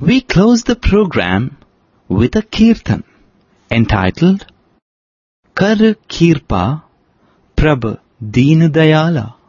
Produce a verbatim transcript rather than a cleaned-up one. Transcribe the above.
We close the program with a kirtan entitled Kar Kirpa Prabh Deen Dayala.